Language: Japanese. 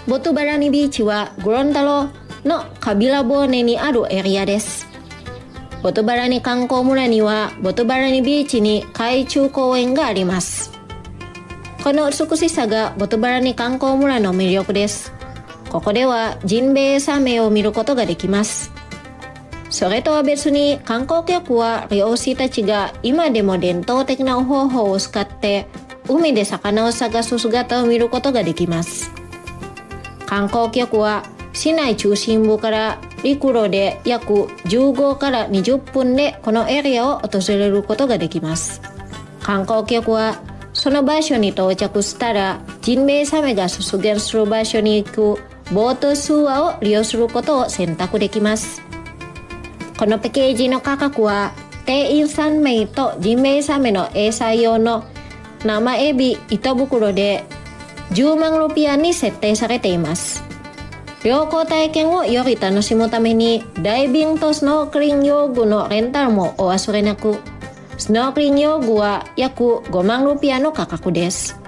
ボトバラニビーチはゴロンダロのカビラボーネにあるエリアです。ボトバラニ観光村にはボトバラニビーチに海中公園があります。この美しさがボトバラニ観光村の魅力です。ここではジンベエザメを見ることができます。それとは別に観光客は漁師たちが今でも伝統的な方法を使って海で魚を探す姿を見ることができます。観光客は市内中心部から陸路で約15から20分でこのエリアを訪れることができます。観光客はその場所に到着したらジンベエザメが出現する場所に行くボートツアーを利用することを選択できます。このパッケージの価格は定員3名とジンベエザメの餌用の生エビ1袋で10万ルピアに設定されています。旅行体験をより楽しむためにダイビングとスノークリング用具のレンタルもお忘れなく。スノークリング用具は約5万ルピアの価格です。